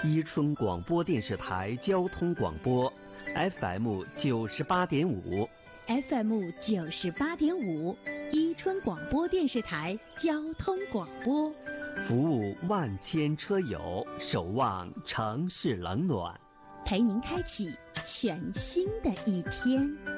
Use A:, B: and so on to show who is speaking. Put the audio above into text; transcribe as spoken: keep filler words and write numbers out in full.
A: 伊春广播电视台交通广播 F M 九十八点五
B: F M 九十八点五，伊春广播电视台交通广播，
A: 服务万千车友，守望城市冷暖，
B: 陪您开启全新的一天。